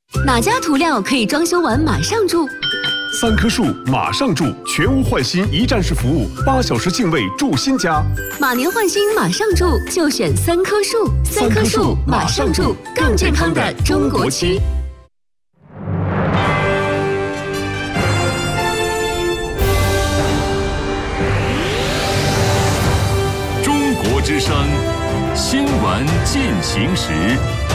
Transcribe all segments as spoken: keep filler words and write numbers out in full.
哪家涂料可以装修完马上住？ 三棵树马上住，全屋换新一站式服务，八小时净位住新家。 马年换新马上住，就选三棵树。三棵树马上住，更健康的中国区。 中国之声新闻进行时。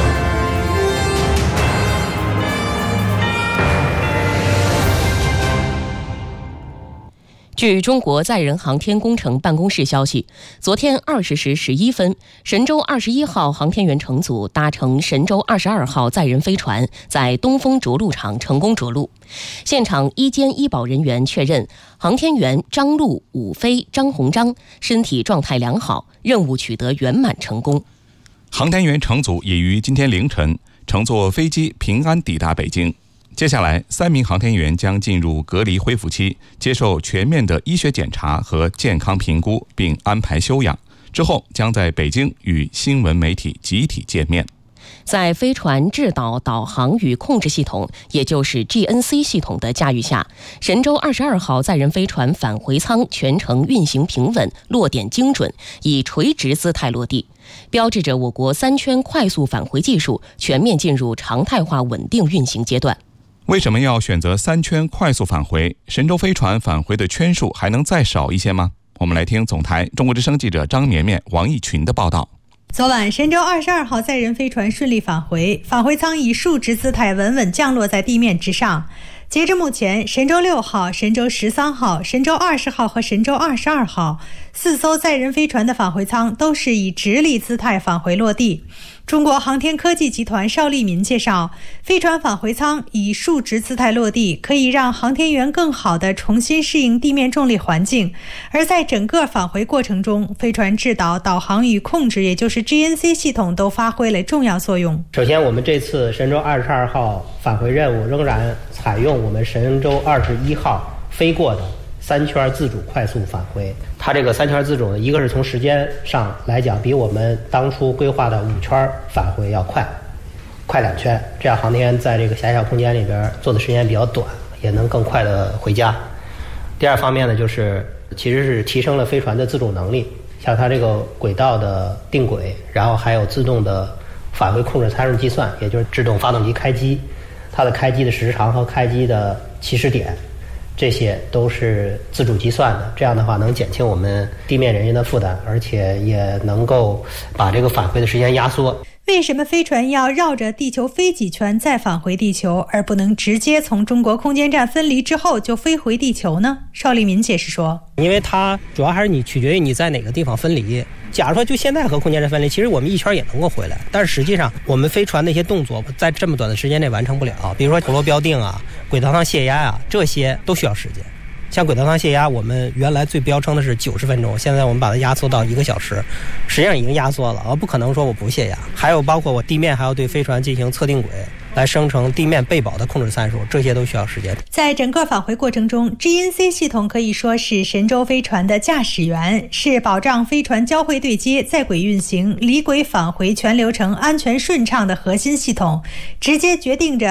据中国载人航天工程办公室消息，昨天二十时十一分，神舟二十一号航天员乘组搭乘神舟二十二号载人飞船，在东风着陆场成功着陆。现场医监医保人员确认，航天员张陆、武飞、张鸿章身体状态良好，任务取得圆满成功。 航天员乘组也于今天凌晨乘坐飞机平安抵达北京。接下来，三名航天员将进入隔离恢复期，接受全面的医学检查和健康评估，并安排休养。之后将在北京与新闻媒体集体见面。 在飞船制导、导航与控制系统，也就是 G N C 系统的驾驭下，神舟二十二号载人飞船返回舱全程运行平稳，落点精准，以垂直姿态落地，标志着我国三圈快速返回技术全面进入常态化稳定运行阶段。 为什么要选择三圈快速返回？神舟飞船返回的圈数还能再少一些吗？我们来听总台中国之声记者张绵绵、王艺群的报道。 昨晚，神舟二十二号载人飞船顺利返回，返回舱以竖直姿态稳稳降落在地面之上。截至目前，神舟六号、神舟十三号、神舟二十号和神舟二十二号四艘载人飞船的返回舱都是以直立姿态返回落地。中国航天科技集团邵立民介绍，飞船返回舱以竖直姿态落地，可以让航天员更好地重新适应地面重力环境。而在整个返回过程中，飞船制导、导航与控制，也就是 G N C 系统都发挥了重要作用。 首先，我们这次神舟二十二号返回任务仍然采用我们神舟二十一号飞过的三圈自主快速返回。它这个三圈自主呢，一个是从时间上来讲，比我们当初规划的五圈返回要快，快两圈，这样航天员在这个狭小空间里边做的时间比较短，也能更快的回家。第二方面呢，就是其实是提升了飞船的自主能力，像它这个轨道的定轨，然后还有自动的返回控制参数计算，也就是制动发动机开机，它的开机的时长和开机的起始点，这些都是自主计算的。这样的话能减轻我们地面人员的负担，而且也能够把这个返回的时间压缩。 为什么飞船要绕着地球飞几圈再返回地球，而不能直接从中国空间站分离之后就飞回地球呢？邵立民解释说， 因为它主要还是你取决于你在哪个地方分离。假如说就现在和空间站分离，其实我们一圈也能够回来，但是实际上我们飞船那些动作在这么短的时间内完成不了，比如说陀螺标定啊、轨道上泄压啊，这些都需要时间。像轨道上泄压，我们原来最标称的是九十分钟，现在我们把它压缩到一个小时，实际上已经压缩了，而不可能说我不泄压。还有包括我地面还要对飞船进行测定轨，来生成地面备保的控制参数，这些都需要时间。 在整个返回过程中， G N C 系统可以说是神舟飞船的驾驶员，是保障飞船交会对接、在轨运行、离轨返回全流程安全顺畅的核心系统，直接决定着